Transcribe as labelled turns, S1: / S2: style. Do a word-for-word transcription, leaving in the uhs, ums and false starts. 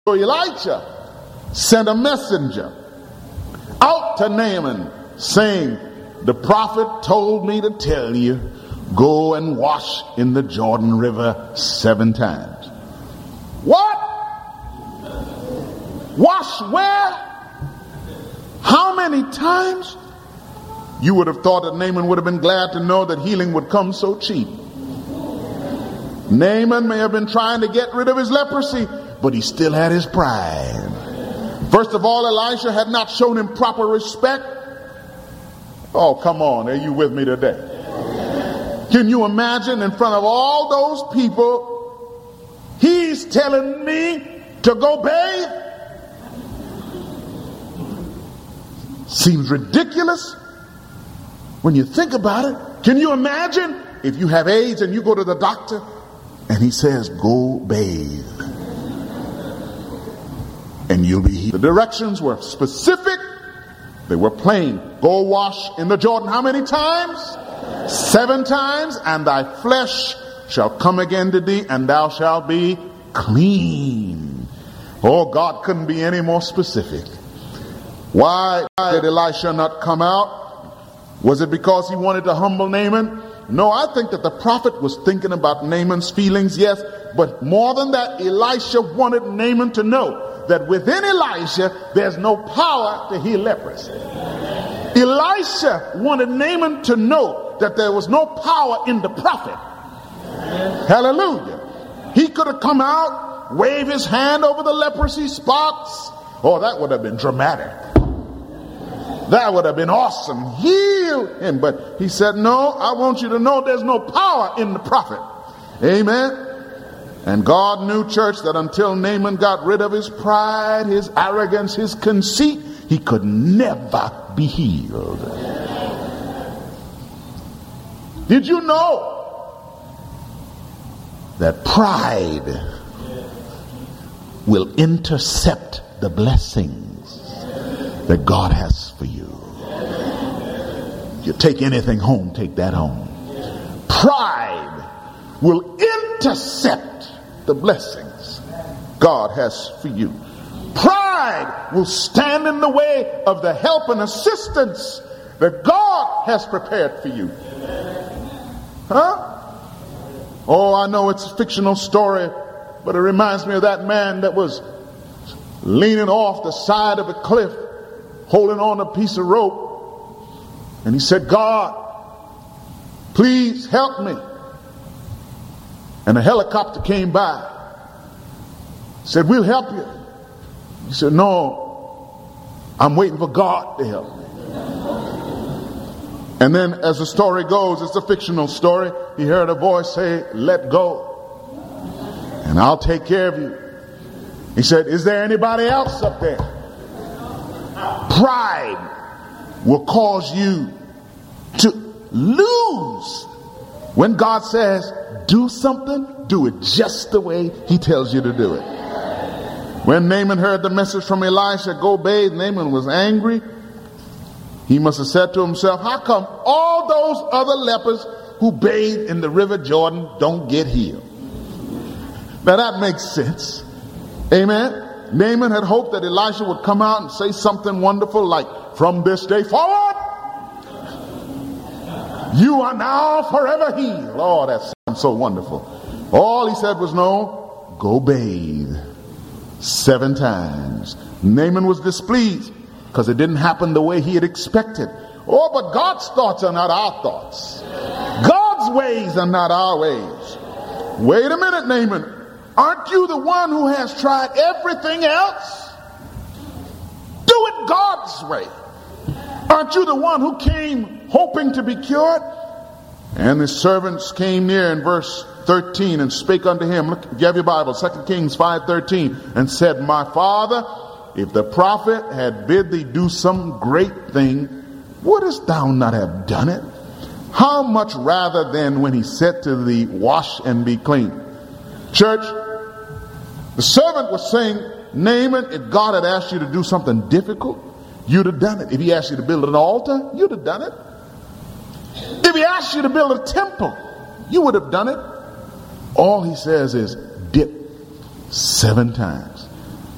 S1: So Elijah sent a messenger out to Naaman saying, the prophet told me to tell you, go and wash in the Jordan River seven times. What? Wash where? How many times? You would have thought that Naaman would have been glad to know that healing would come so cheap. Naaman may have been trying to get rid of his leprosy, but he still had his pride. First of all, Elisha had not shown him proper respect. Oh, come on. Are you with me today? Can you imagine in front of all those people, he's telling me to go bathe? Seems ridiculous when you think about it. Can you imagine if you have AIDS and you go to the doctor and he says, go bathe and you'll be healed? The directions were specific. They were plain. Go wash in the Jordan how many times? Seven times, and thy flesh shall come again to thee, and thou shalt be clean. Oh, God couldn't be any more specific. Why did Elisha not come out? Was it because he wanted to humble Naaman? No, I think that the prophet was thinking about Naaman's feelings, yes, but more than that, Elisha wanted Naaman to know that within Elijah, there's no power to heal leprosy. Elisha wanted Naaman to know that there was no power in the prophet. Hallelujah. He could have come out, wave his hand over the leprosy spots. Oh, that would have been dramatic. That would have been awesome. Heal him. But he said, no, I want you to know there's no power in the prophet. Amen. And God knew, church, that until Naaman got rid of his pride, his arrogance, his conceit, he could never be healed. Did you know that pride will intercept the blessings that God has for you? You take anything home, take that home. Pride will intercept the blessings God has for you. Pride will stand in the way of the help and assistance that God has prepared for you. Huh? Oh, I know it's a fictional story, but it reminds me of that man that was leaning off the side of a cliff, holding on a piece of rope. And he said, God, please help me. And a helicopter came by. Said, we'll help you. He said, no, I'm waiting for God to help me. And then as the story goes, it's a fictional story, he heard a voice say, let go, and I'll take care of you. He said, is there anybody else up there? Pride will cause you to lose. When God says, do something, do it just the way he tells you to do it. When Naaman heard the message from Elisha, go bathe, Naaman was angry. He must have said to himself, how come all those other lepers who bathe in the river Jordan don't get healed? Now that makes sense. Amen. Naaman had hoped that Elisha would come out and say something wonderful like, from this day forward, you are now forever healed. Oh, that sounds so wonderful. All he said was, no, go bathe seven times. Naaman was displeased because it didn't happen the way he had expected. Oh, but God's thoughts are not our thoughts. God's ways are not our ways. Wait a minute, Naaman. Aren't you the one who has tried everything else? Do it God's way. Aren't you the one who came hoping to be cured? And the servants came near in verse thirteen and spake unto him. Look, if you have your Bible, Second Kings five thirteen, and said, my father, if the prophet had bid thee do some great thing, wouldest thou not have done it? How much rather then when he said to thee, wash and be clean? Church, the servant was saying, Naaman, if God had asked you to do something difficult, you'd have done it. If he asked you to build an altar, you'd have done it. If he asked you to build a temple, you would have done it. All he says is dip seven times.